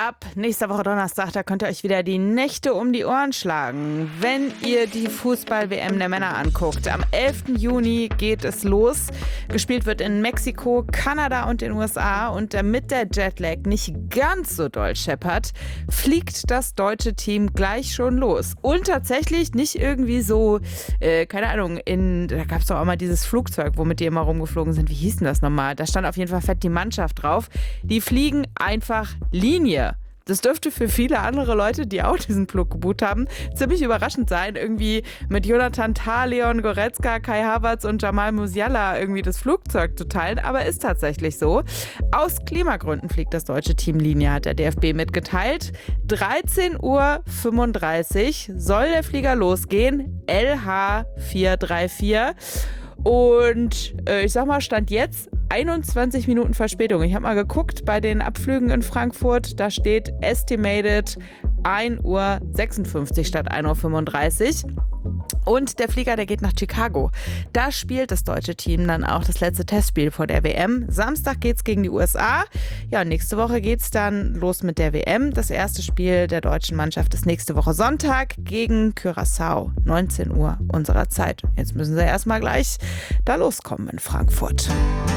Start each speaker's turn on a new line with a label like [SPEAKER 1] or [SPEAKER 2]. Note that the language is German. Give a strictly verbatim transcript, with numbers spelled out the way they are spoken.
[SPEAKER 1] Ab nächster Woche Donnerstag, da könnt ihr euch wieder die Nächte um die Ohren schlagen, wenn ihr die Fußball-W M der Männer anguckt. Am elften Juni geht es los. Gespielt wird in Mexiko, Kanada und den U S A. Und damit der Jetlag nicht ganz so doll scheppert, fliegt das deutsche Team gleich schon los. Und tatsächlich nicht irgendwie so, äh, keine Ahnung, in, da gab es doch auch mal dieses Flugzeug, womit die immer rumgeflogen sind. Wie hieß denn das nochmal? Da stand auf jeden Fall fett die Mannschaft drauf. Die fliegen einfach Linie. Das dürfte für viele andere Leute, die auch diesen Flug gebucht haben, ziemlich überraschend sein, irgendwie mit Jonathan Tah, Leon Goretzka, Kai Havertz und Jamal Musiala irgendwie das Flugzeug zu teilen, aber ist tatsächlich so. Aus Klimagründen fliegt das deutsche Team Linie, hat der D F B mitgeteilt. dreizehn Uhr fünfunddreißig soll der Flieger losgehen, L H vier drei vier. Und äh, ich sag mal, Stand jetzt einundzwanzig Minuten Verspätung. Ich habe mal geguckt bei den Abflügen in Frankfurt, da steht estimated ein Uhr sechsundfünfzig statt ein Uhr fünfunddreißig. Und der Flieger, der geht nach Chicago. Da spielt das deutsche Team dann auch das letzte Testspiel vor der W M. Samstag geht's gegen die U S A. Ja, nächste Woche geht's dann los mit der W M. Das erste Spiel der deutschen Mannschaft ist nächste Woche Sonntag gegen Curaçao. neunzehn Uhr unserer Zeit. Jetzt müssen sie erstmal gleich da loskommen in Frankfurt.